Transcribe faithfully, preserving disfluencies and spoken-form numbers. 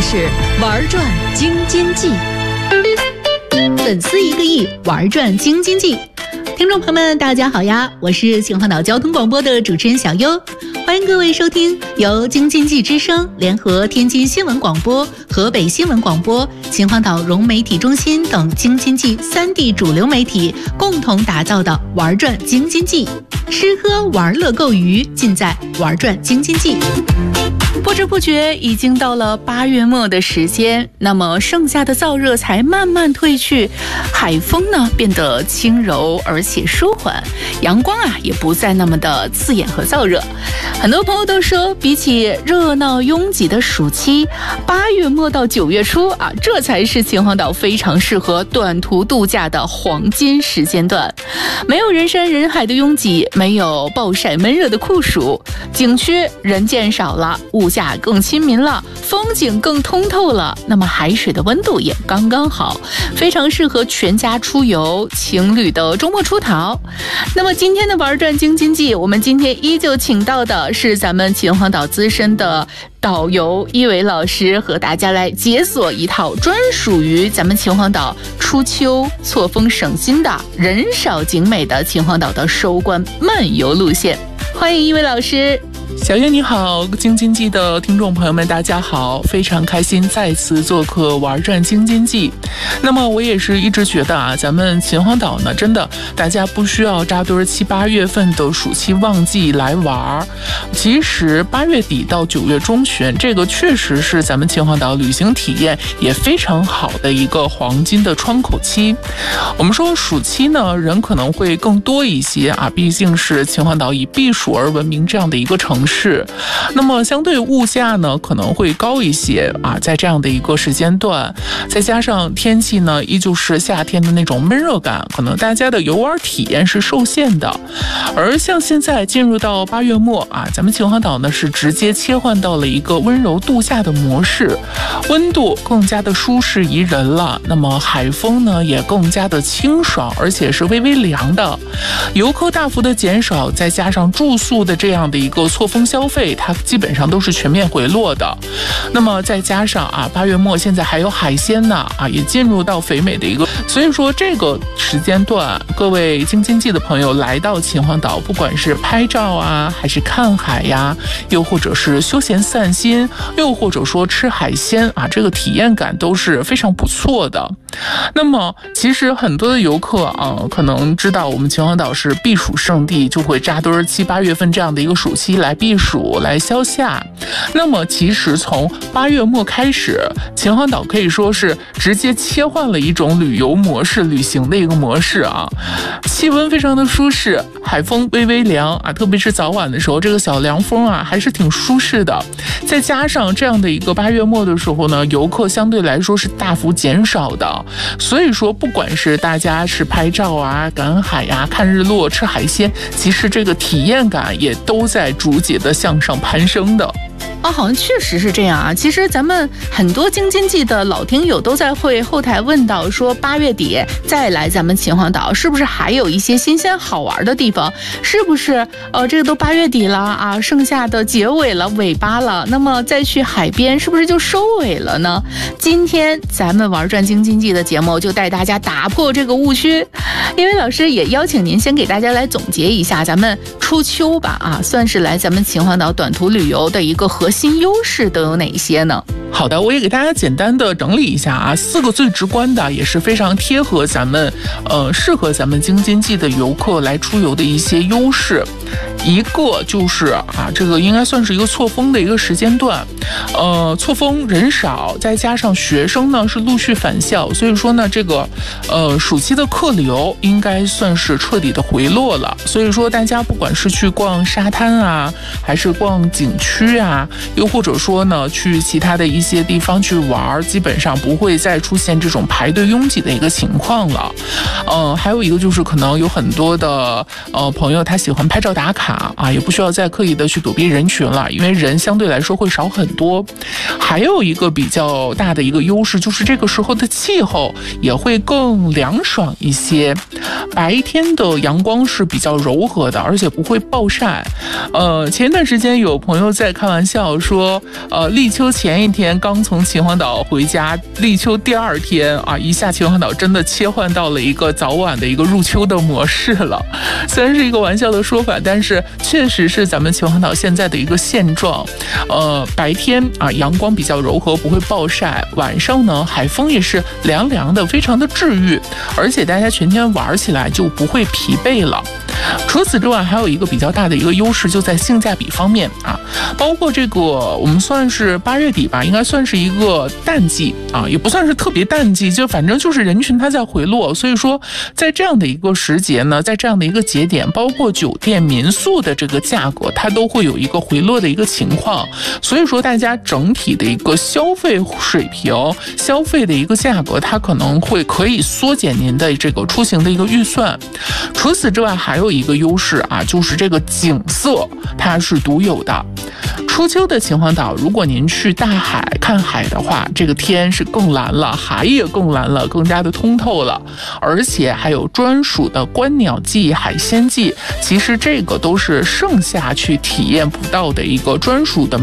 是玩转京津冀，粉丝一个亿，玩转京津冀。听众朋友们，大家好呀，我是秦皇岛交通广播的主持人小优，欢迎各位收听由京津冀之声联合天津新闻广播、河北新闻广播、秦皇岛融媒体中心等京津冀三地主流媒体共同打造的玩转京津冀，吃喝玩乐购娱尽在玩转京津冀。不知不觉已经到了八月末的时间，那么盛夏的燥热才慢慢退去，海风呢变得轻柔而且舒缓，阳光啊也不再那么的刺眼和燥热。很多朋友都说，比起热闹拥挤的暑期，八月末到九月初啊，这才是秦皇岛非常适合短途度假的黄金时间段。没有人山人海的拥挤，没有暴晒闷热的酷暑，景区人见少了，物价更亲民了，风景更通透了，那么海水的温度也刚刚好，非常适合全家出游，情侣的周末出逃。那么今天的玩转京津冀，我们今天依旧请到的是咱们秦皇岛资深的导游一伟老师，和大家来解锁一套专属于咱们秦皇岛初秋错峰省心的人少景美的秦皇岛的收官漫游路线。欢迎一伟老师。 小月你好，京津冀的听众朋友们大家好，非常开心再次做客玩转京津冀。那么我也是一直觉得啊，咱们秦皇岛呢，真的大家不需要扎堆七八月份的暑期旺季来玩，其实八月底到九月中旬，这个确实是咱们秦皇岛旅行体验也非常好的一个黄金的窗口期。我们说暑期呢，人可能会更多一些啊，毕竟是秦皇岛以避暑而闻名这样的一个城市。是，那么相对物价呢可能会高一些啊，在这样的一个时间段，再加上天气呢依旧是夏天的那种闷热感，可能大家的游玩体验是受限的。而像现在进入到八月末啊，咱们秦皇岛呢是直接切换到了一个温柔度假的模式，温度更加的舒适宜人了，那么海风呢也更加的清爽，而且是微微凉的，游客大幅的减少，再加上住宿的这样的一个错峰消费，它基本上都是全面回落的。那么再加上啊，八月末现在还有海鲜呢啊，也进入到肥美的一个，所以说这个时间段，各位京津冀的朋友来到秦皇岛，不管是拍照啊，还是看海呀，又或者是休闲散心，又或者说吃海鲜啊，这个体验感都是非常不错的。那么其实很多的游客啊，可能知道我们秦皇岛是避暑胜地，就会扎堆七八月份这样的一个暑期来避暑来消夏。那么其实从八月末开始，秦皇岛可以说是直接切换了一种旅游模式，旅行的一个模式啊，气温非常的舒适，海风微微凉啊，特别是早晚的时候，这个小凉风啊还是挺舒适的。再加上这样的一个八月末的时候呢，游客相对来说是大幅减少的，所以说不管是大家是拍照啊、赶海呀、看日落、吃海鲜，其实这个体验感也都在逐渐的向上攀升的。 哦，好像确实是这样啊。其实咱们很多京津冀的老听友都在会后台问到说，八月底再来咱们秦皇岛，是不是还有一些新鲜好玩的地方？是不是呃，这个都八月底了啊，盛夏的结尾了，尾巴了，那么再去海边是不是就收尾了呢？今天咱们玩转京津冀的节目就带大家打破这个误区，因为老师也邀请您先给大家来总结一下咱们初秋吧啊，算是来咱们秦皇岛短途旅游的一个核心优势都有哪些呢？ 好的，我也给大家简单的整理一下啊，四个最直观的，也是非常贴合咱们呃适合咱们京津冀的游客来出游的一些优势。一个就是啊，这个应该算是一个错峰的一个时间段，呃，错峰人少，再加上学生呢是陆续返校，所以说呢，这个呃暑期的客流应该算是彻底的回落了。所以说，大家不管是去逛沙滩啊，还是逛景区啊，又或者说呢去其他的一些地方去玩，基本上不会再出现这种排队拥挤的一个情况了。呃，还有一个就是可能有很多的呃朋友他喜欢拍照打卡。 卡啊，也不需要再刻意的去躲避人群了，因为人相对来说会少很多。还有一个比较大的一个优势就是这个时候的气候也会更凉爽一些，白天的阳光是比较柔和的，而且不会暴晒。呃，前一段时间有朋友在开玩笑说，呃，立秋前一天刚从秦皇岛回家，立秋第二天啊，一下秦皇岛真的切换到了一个早晚的一个入秋的模式了。虽然是一个玩笑的说法，但是确实是咱们秦皇岛现在的一个现状。呃，白天啊阳光比较柔和，不会暴晒，晚上呢海风也是凉凉的，非常的治愈，而且大家全天玩起来就不会疲惫了。除此之外，还有一个比较大的一个优势就在性价比方面啊，包括这个我们算是八月底吧，应该算是一个淡季啊，也不算是特别淡季，就反正就是人群它在回落，所以说在这样的一个时节呢，在这样的一个节点，包括酒店民宿的这个价格它都会有一个回落的一个情况，所以说大家整体的一个消费水平、消费的一个价格，它可能会可以缩减您的这个出行的一个预算。除此之外，还有一个优势啊，就是这个景色它是独有的。初秋的秦皇岛，如果您去大海看海的话，这个天是更蓝了，海也更蓝了，更加的通透了，而且还有专属的观鸟季、海鲜季，其实这个都是盛夏去体验不到的一个专属的